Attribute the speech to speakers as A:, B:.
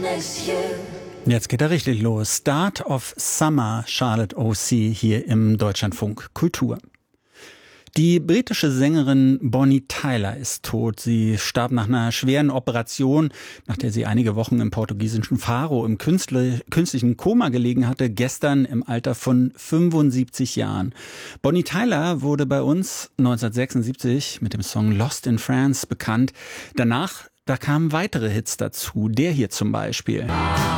A: Jetzt geht er richtig los. Start of Summer, Charlotte O.C. hier im Deutschlandfunk Kultur. Die britische Sängerin Bonnie Tyler ist tot. Sie starb nach einer schweren Operation, nach der sie einige Wochen im portugiesischen Faro im künstlichen Koma gelegen hatte, gestern im Alter von 75 Jahren. Bonnie Tyler wurde bei uns 1976 mit dem Song Lost in France bekannt. Danach, da kamen weitere Hits dazu. Der hier zum Beispiel.